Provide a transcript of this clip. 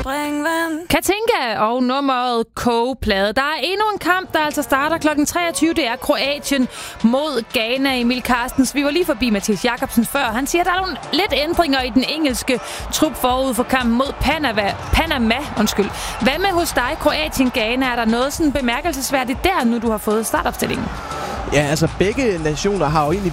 Katinka og nummeret Kogeplade. Der er endnu en kamp, der altså starter kl. 23. Det er Kroatien mod Ghana. Emil Carstens, vi var lige forbi Mathias Jacobsen før. Han siger, at der er nogle lidt ændringer i den engelske trup forud for kampen mod Panama. Hvad med hos dig, Kroatien-Ghana? Er der noget sådan bemærkelsesværdigt der, nu du har fået startopstillingen? Ja, altså begge nationer har jo egentlig